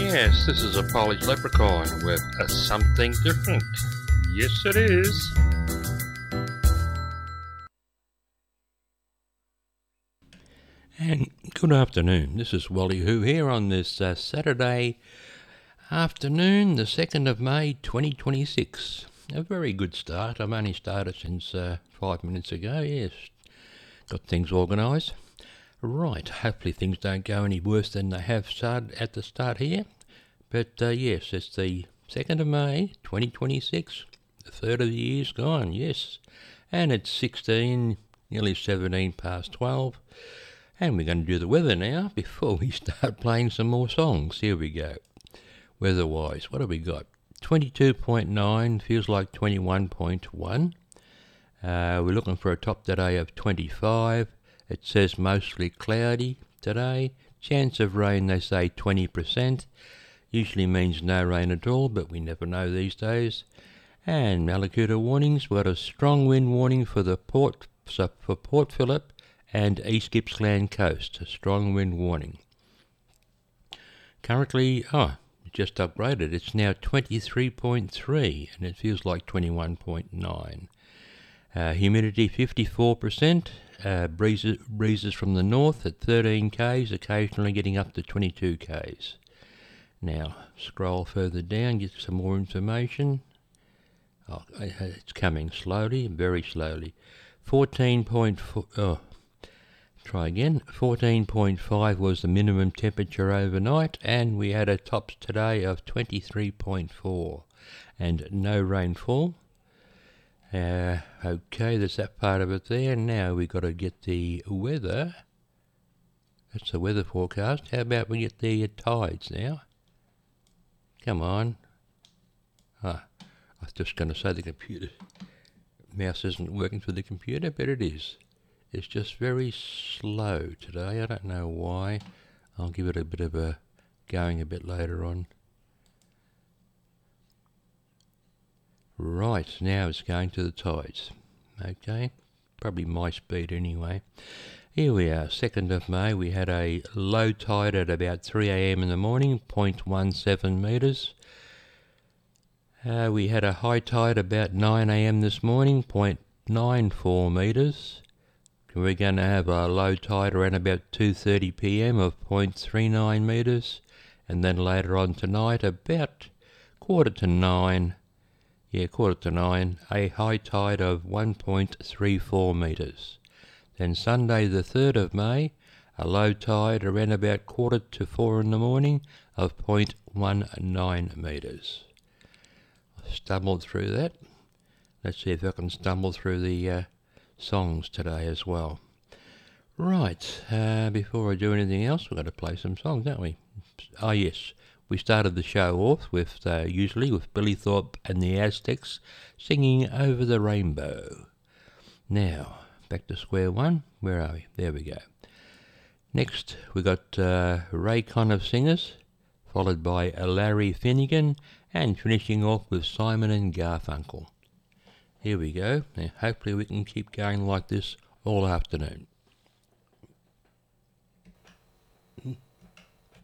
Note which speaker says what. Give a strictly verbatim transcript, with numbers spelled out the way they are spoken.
Speaker 1: Yes, this is a Polish leprechaun with a something different. Yes, it is. And good afternoon. This is Wally Who here on this uh, Saturday afternoon, the second of May, twenty twenty-six. A very good start. I've only started since uh, five minutes ago. Yes, got things organised. Right, hopefully things don't go any worse than they have started at the start here. But uh, yes, it's the second of May, twenty twenty-six. The third of the year's gone, yes. And it's sixteen, nearly seventeen past twelve. And we're going to do the weather now before we start playing some more songs. Here we go. Weather-wise, what have we got? twenty-two point nine, feels like twenty-one point one. Uh, we're looking for a top today of twenty-five. It says mostly cloudy today. Chance of rain, they say twenty percent. Usually means no rain at all, but we never know these days. And Malakuta warnings, we've got a strong wind warning for the port so for Port Phillip and East Gippsland coast. A strong wind warning. Currently, oh, just upgraded. It's now twenty-three point three, and it feels like twenty-one point nine. Uh, humidity fifty-four percent. Uh, breezes, breezes from the north at thirteen k's, occasionally getting up to twenty-two k's. Now, scroll further down, get some more information. Oh, it's coming slowly, very slowly. fourteen point four, oh, try again. fourteen point five was the minimum temperature overnight, and we had a tops today of twenty-three point four, and no rainfall. Uh, okay, there's that part of it there. Now we've got to get the weather. That's the weather forecast. How about we get the uh, tides now? Come on. Ah, I was just going to say the computer mouse isn't working for the computer, but it is. It's just very slow today. I don't know why. I'll give it a bit of a going a bit later on. Right, now it's going to the tides. Okay, probably my speed anyway. Here we are, second of May. We had a low tide at about three a.m. in the morning, zero point one seven metres. Uh, we had a high tide about nine a.m. this morning, zero point nine four metres. We're going to have a low tide around about two thirty p.m. of zero point three nine metres. And then later on tonight, about quarter to nine, yeah, quarter to nine, a high tide of one point three four metres. Then Sunday the third of May, a low tide around about quarter to four in the morning of zero point one nine metres. I stumbled through that. Let's see if I can stumble through the uh, songs today as well. Right, uh, before I do anything else, we've got to play some songs, don't we? Oh yes, we started the show off with, uh, usually, with Billy Thorpe and the Aztecs singing Over the Rainbow. Now, back to square one. Where are we? There we go. Next, we got uh, Ray Conniff Singers, followed by Larry Finnegan, and finishing off with Simon and Garfunkel. Here we go. Now, hopefully we can keep going like this all afternoon.